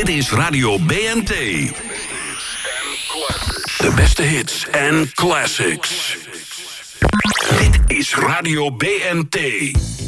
Dit is Radio BNT. De beste hits en classics. Dit is Radio BNT.